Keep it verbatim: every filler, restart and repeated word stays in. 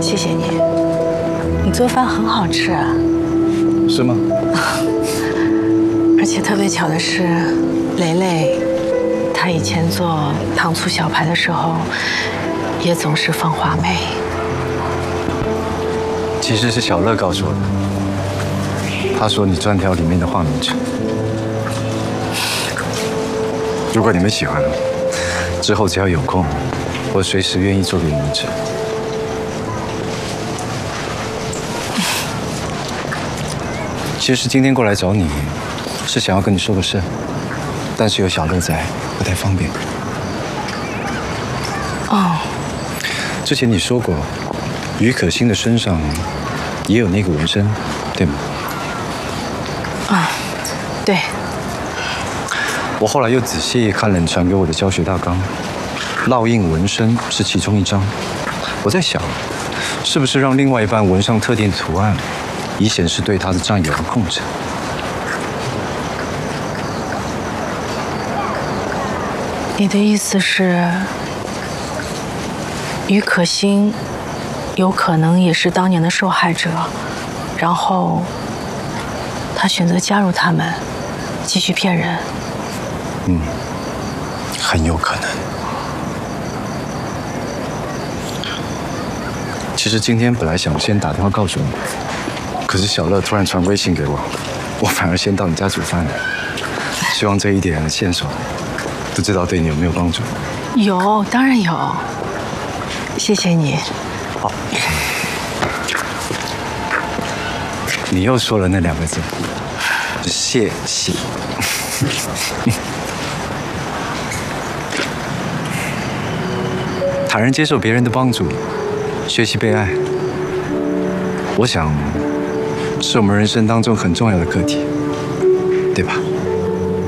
谢谢你，你做饭很好吃啊。 是吗？ 而且特别巧的是，蕾蕾，她以前做糖醋小排的时候，也总是放话梅。 其实是小乐告诉我的，他说你专挑里面的话梅吃。如果你们喜欢，之后只要有空，我随时愿意做给你们吃。其实今天过来找你，是想要跟你说个事，但是有小乐在，不太方便。 哦， 之前你说过，于可欣的身上也有那个纹身，对吗？ 啊，对。 我后来又仔细看了你传给我的教学大纲，烙印纹身是其中一张。我在想，是不是让另外一半纹上特定的图案，以显示对他的占有和控制？ 你的意思是，于可欣有可能也是当年的受害者，然后他选择加入他们，继续骗人。 嗯，很有可能。其实今天本来想先打电话告诉你，可是小乐突然传微信给我，我反而先到你家煮饭了。希望这一点线索，不知道对你有没有帮助？ 有，当然有。谢谢你。 好。你又说了那两个字，谢谢。坦然接受别人的帮助，学习被爱，我想是我们人生当中很重要的课题，对吧？